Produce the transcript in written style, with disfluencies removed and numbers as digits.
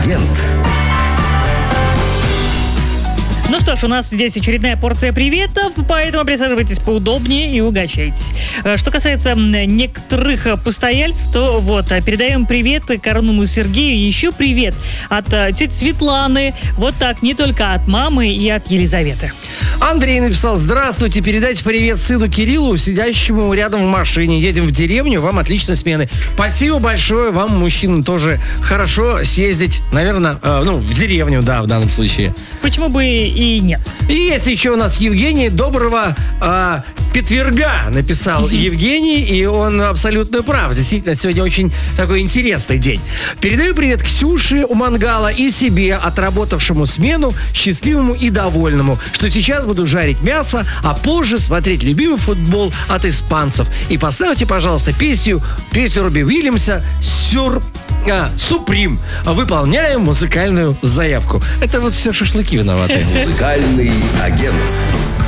агент. Ну что ж, у нас здесь очередная порция приветов, поэтому присаживайтесь поудобнее и угощайтесь. Что касается некоторых постояльцев, то вот, передаем привет коронному Сергею, и еще привет от тети Светланы, вот так, не только от мамы и от Елизаветы. Андрей написал: здравствуйте, передайте привет сыну Кириллу, сидящему рядом в машине. Едем в деревню, вам отличной смены. Спасибо большое, вам, мужчинам, тоже хорошо съездить, наверное, в деревню, да, в данном случае. Почему бы и нет? И есть еще у нас Евгений. Доброго четверга, написал Евгений, и он абсолютно прав. Действительно, сегодня очень такой интересный день. Передаю привет Ксюше у мангала и себе, отработавшему смену, счастливому и довольному, что сейчас буду жарить мясо, а позже смотреть любимый футбол от испанцев. И поставьте, пожалуйста, песню Робби Уильямса «Суприм». Выполняем музыкальную заявку. Это вот все шашлыки виноваты. Музыкальный агент.